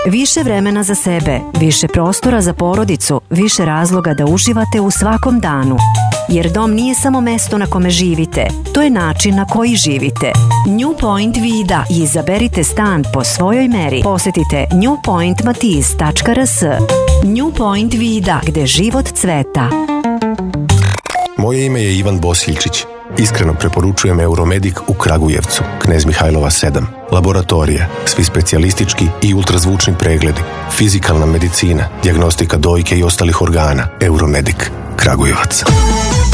Više vremena za sebe, više prostora za porodicu, više razloga da uživate u svakom danu. Jer dom nije samo mesto na kome živite, to je način na koji živite. New Point Vida i izaberite stan po svojoj meri. Posetite newpointmatiz.rs. New Point Vida, gde život cveta. Moje ime je Ivan Bosiljčić. Iskreno preporučujem Euromedik u Kragujevcu, Knez Mihajlova 7. Laboratorije, svi specijalistički i ultrazvučni pregledi, fizikalna medicina, dijagnostika dojke i ostalih organa. Euromedik, Kragujevac.